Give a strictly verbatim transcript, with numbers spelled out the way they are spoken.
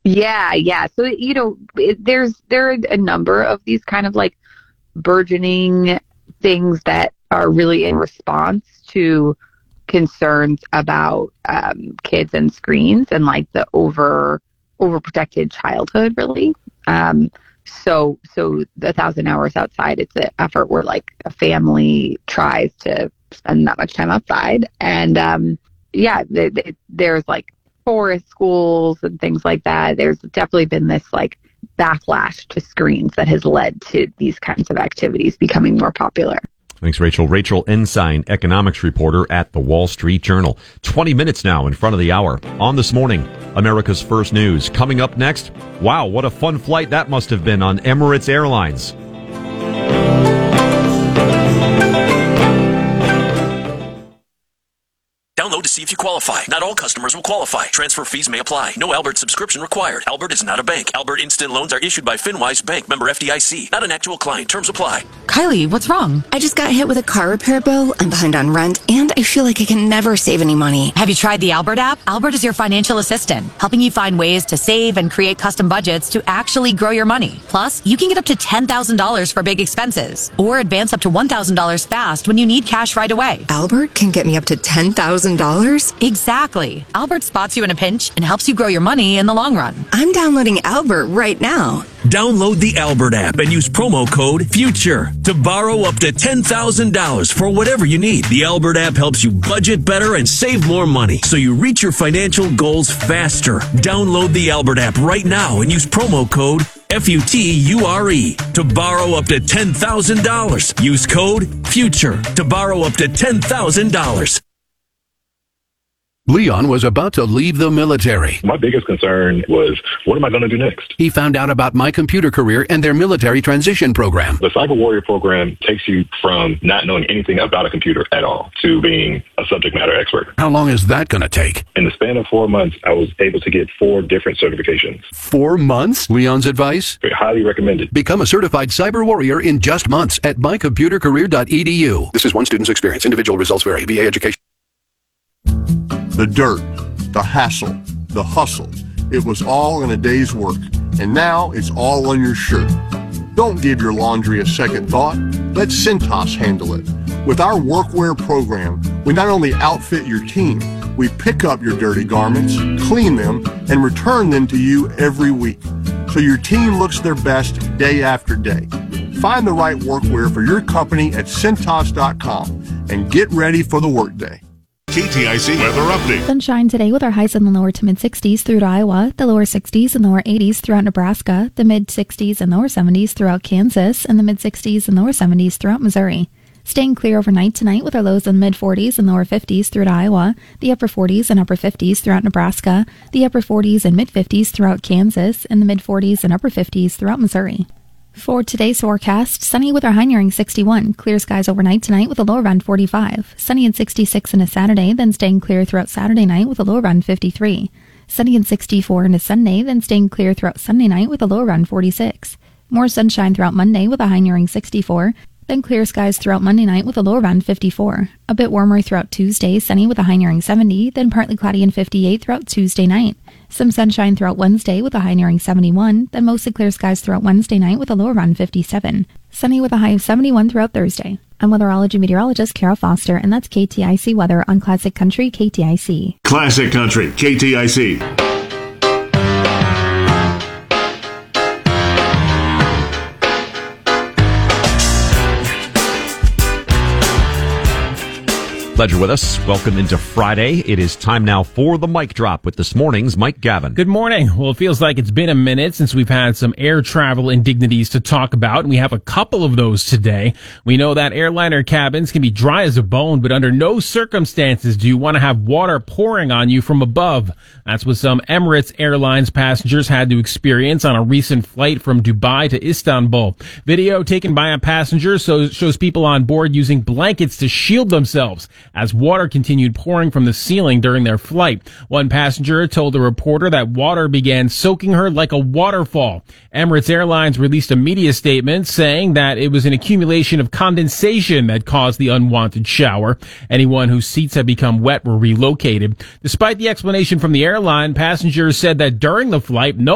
Yeah, yeah. So, you know, it, there's there are a number of these kind of like burgeoning things that are really in response to concerns about um, kids and screens and like the over overprotected childhood, really. Um, so, so the thousand hours outside, it's an effort where like a family tries to spend that much time outside, and um, yeah, th- th- there's like forest schools and things like that. There's definitely been this like backlash to screens that has led to these kinds of activities becoming more popular. Thanks, Rachel. Rachel Ensign, economics reporter at the Wall Street Journal. twenty minutes now in front of the hour. On This Morning, America's First News. Coming up next, wow, what a fun flight that must have been on Emirates Airlines. Download to see if you qualify. Not all customers will qualify. Transfer fees may apply. No Albert subscription required. Albert is not a bank. Albert Instant Loans are issued by FinWise Bank, member F D I C. Not an actual client. Terms apply. Kylie, what's wrong? I just got hit with a car repair bill. I'm behind on rent, and I feel like I can never save any money. Have you tried the Albert app? Albert is your financial assistant, helping you find ways to save and create custom budgets to actually grow your money. Plus, you can get up to ten thousand dollars for big expenses, or advance up to one thousand dollars fast when you need cash right away. Albert can get me up to ten thousand dollars? Exactly. Albert spots you in a pinch and helps you grow your money in the long run. I'm downloading Albert right now. Download the Albert app and use promo code FUTURE to borrow up to ten thousand dollars for whatever you need. The Albert app helps you budget better and save more money so you reach your financial goals faster. Download the Albert app right now and use promo code F U T U R E to borrow up to ten thousand dollars. Use code FUTURE to borrow up to ten thousand dollars. Leon was about to leave the military. My biggest concern was, what am I going to do next? He found out about My Computer Career and their military transition program. The Cyber Warrior program takes you from not knowing anything about a computer at all to being a subject matter expert. How long is that going to take? In the span of four months, I was able to get four different certifications. Four months? Leon's advice? Very highly recommended. Become a certified cyber warrior in just months at my computer career dot e d u. This is one student's experience. Individual results vary. V A education. The dirt, the hassle, the hustle. It was all in a day's work, and now it's all on your shirt. Don't give your laundry a second thought. Let Cintas handle it. With our workwear program, we not only outfit your team, we pick up your dirty garments, clean them, and return them to you every week, so your team looks their best day after day. Find the right workwear for your company at Cintas dot com and get ready for the workday. K T I C weather update. Sunshine today with our highs in the lower to mid sixties through to Iowa, the lower sixties and lower eighties throughout Nebraska, the mid sixties and lower seventies throughout Kansas, and the mid sixties and lower seventies throughout Missouri. Staying clear overnight tonight with our lows in the mid forties and lower fifties through to Iowa, the upper forties and upper fifties throughout Nebraska, the upper forties and mid fifties throughout Kansas, and the mid forties and upper fifties throughout Missouri. For today's forecast, sunny with our high nearing sixty-one, clear skies overnight tonight with a low around forty-five, sunny and sixty-six into Saturday, then staying clear throughout Saturday night with a low around fifty-three, sunny and sixty-four into Sunday, then staying clear throughout Sunday night with a low around forty-six. More sunshine throughout Monday with a high nearing sixty-four, then clear skies throughout Monday night with a low around fifty-four. A bit warmer throughout Tuesday, sunny with a high nearing seventy, then partly cloudy and fifty-eight throughout Tuesday night. Some sunshine throughout Wednesday with a high nearing seventy-one, then mostly clear skies throughout Wednesday night with a low around fifty-seven. Sunny with a high of seventy-one throughout Thursday. I'm weatherology meteorologist Carol Foster, and that's K T I C weather on Classic Country K T I C. Classic Country K T I C. Glad you're with us. Welcome into Friday. It is time now for the mic drop with this morning's Mike Gavin. Good morning. Well, it feels like it's been a minute since we've had some air travel indignities to talk about, and we have a couple of those today. We know that airliner cabins can be dry as a bone, but under no circumstances do you want to have water pouring on you from above. That's what some Emirates Airlines passengers had to experience on a recent flight from Dubai to Istanbul. Video taken by a passenger so shows people on board using blankets to shield themselves as water continued pouring from the ceiling during their flight. One passenger told a reporter that water began soaking her like a waterfall. Emirates Airlines released a media statement saying that it was an accumulation of condensation that caused the unwanted shower. Anyone whose seats had become wet were relocated. Despite the explanation from the airline, passengers said that during the flight, no